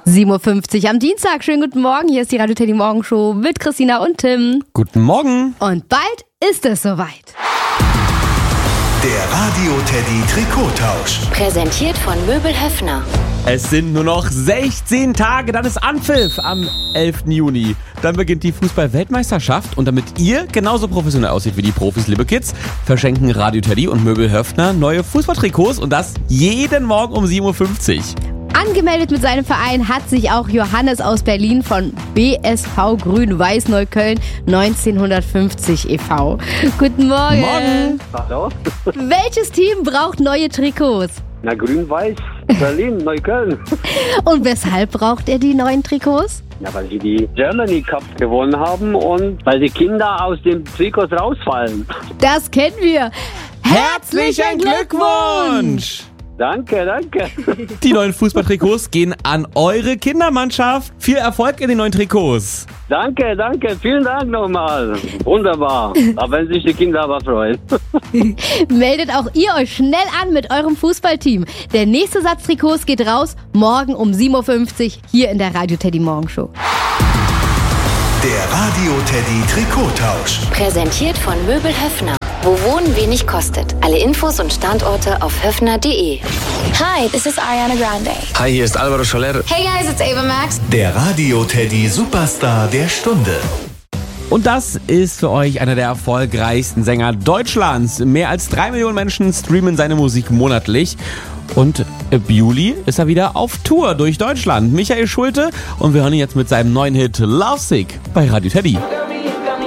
7.50 Uhr am Dienstag. Schönen guten Morgen. Hier ist die Radio Teddy Morgenshow mit Christina und Tim. Guten Morgen. Und bald ist es soweit. Der Radio Teddy Trikottausch. Präsentiert von Möbel Höffner. Es sind nur noch 16 Tage, dann ist Anpfiff am 11. Juni. Dann beginnt die Fußball-Weltmeisterschaft und damit ihr genauso professionell aussieht wie die Profis, liebe Kids, verschenken Radio Teddy und Möbel Höffner neue Fußballtrikots und das jeden Morgen um 7.50 Uhr. Angemeldet mit seinem Verein hat sich auch Johannes aus Berlin von BSV Grün-Weiß Neukölln 1950 e.V. Guten Morgen. Morgen. Hallo? Welches Team braucht neue Trikots? Na, Grün-Weiß, Berlin, Neukölln. Und weshalb braucht er die neuen Trikots? Ja, weil sie die Germany Cup gewonnen haben und weil die Kinder aus dem Trikots rausfallen. Das kennen wir. Herzlichen Glückwunsch! Danke, danke. Die neuen Fußballtrikots gehen an eure Kindermannschaft. Viel Erfolg in den neuen Trikots. Danke, danke. Vielen Dank nochmal. Wunderbar. Aber wenn sich die Kinder aber freuen. Meldet auch ihr euch schnell an mit eurem Fußballteam. Der nächste Satz Trikots geht raus morgen um 7.50 Uhr hier in der Radio Teddy Morgenshow. Der Radio Teddy Trikottausch. Präsentiert von Möbel Höffner. Wo Wohnen wenig kostet. Alle Infos und Standorte auf höffner.de. Hi, this is Ariana Grande. Hi, hier ist Alvaro Soler. Hey guys, it's Ava Max. Der Radio Teddy Superstar der Stunde. Und das ist für euch einer der erfolgreichsten Sänger Deutschlands. Mehr als 3 Millionen Menschen streamen seine Musik monatlich. Und im Juli ist er wieder auf Tour durch Deutschland. Michael Schulte und wir hören ihn jetzt mit seinem neuen Hit Lovesick bei Radio Teddy.